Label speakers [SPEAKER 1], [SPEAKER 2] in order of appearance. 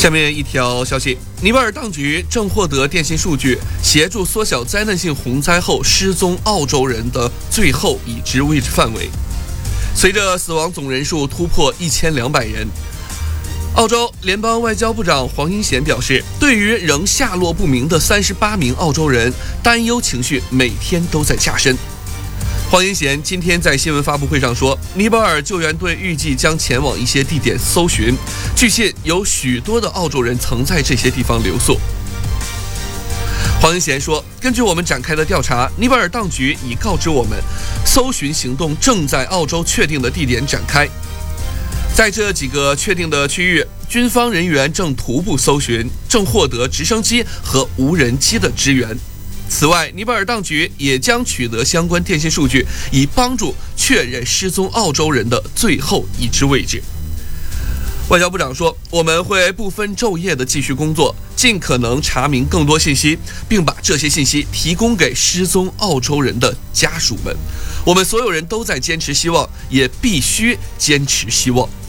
[SPEAKER 1] 下面一条消息，尼泊尔当局正获得电信数据，协助缩小灾难性洪灾后失踪澳洲人的最后已知位置范围。随着死亡总人数突破1200人，澳洲联邦外交部长黄英贤表示，对于仍下落不明的38名澳洲人，担忧情绪每天都在加深。黄英贤今天在新闻发布会上说，尼泊尔救援队预计将前往一些地点搜寻，据信有许多的澳洲人曾在这些地方留宿。黄英贤说，根据我们展开的调查，尼泊尔当局已告知我们，搜寻行动正在澳洲确定的地点展开。在这几个确定的区域，军方人员正徒步搜寻，正获得直升机和无人机的支援。此外，尼泊尔当局也将取得相关电信数据，以帮助确认失踪澳洲人的最后已知位置。外交部长说，我们会不分昼夜地继续工作，尽可能查明更多信息，并把这些信息提供给失踪澳洲人的家属们。我们所有人都在坚持希望，也必须坚持希望。